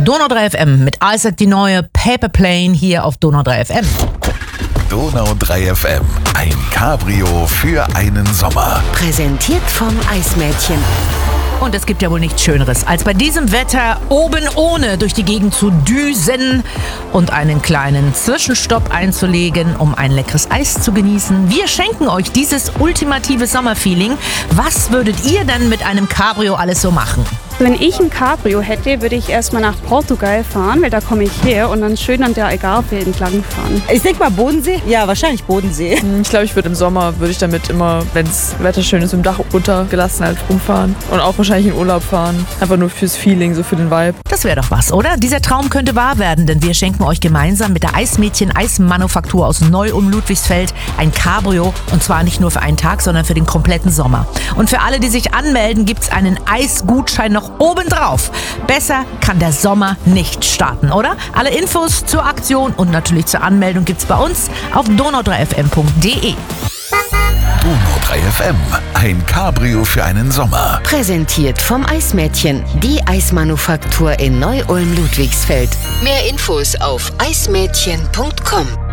Donau 3 FM mit Isaac die neue Paper Plane hier auf Donau 3 FM. Donau 3 FM, ein Cabrio für einen Sommer. Präsentiert vom Eismädchen. Und es gibt ja wohl nichts Schöneres, als bei diesem Wetter oben ohne durch die Gegend zu düsen und einen kleinen Zwischenstopp einzulegen, um ein leckeres Eis zu genießen. Wir schenken euch dieses ultimative Sommerfeeling. Was würdet ihr denn mit einem Cabrio alles so machen? Wenn ich ein Cabrio hätte, würde ich erstmal nach Portugal fahren, weil da komme ich her und dann schön an der Algarve entlang fahren. Ich denke mal Bodensee. Ja, wahrscheinlich Bodensee. Ich glaube, im Sommer würde ich damit immer, wenn das Wetter schön ist, im Dach runtergelassen halt rumfahren und auch wahrscheinlich in Urlaub fahren. Einfach nur fürs Feeling, so für den Vibe. Das wäre doch was, oder? Dieser Traum könnte wahr werden, denn wir schenken euch gemeinsam mit der Eismädchen Eismanufaktur aus Neu-Ulm-Ludwigsfeld ein Cabrio, und zwar nicht nur für einen Tag, sondern für den kompletten Sommer. Und für alle, die sich anmelden, gibt es einen Eisgutschein noch obendrauf. Besser kann der Sommer nicht starten, oder? Alle Infos zur Aktion und natürlich zur Anmeldung gibt's bei uns auf donau3fm.de. Donau 3 FM, ein Cabrio für einen Sommer. Präsentiert vom Eismädchen, die Eismanufaktur in Neu-Ulm-Ludwigsfeld. Mehr Infos auf eismädchen.com.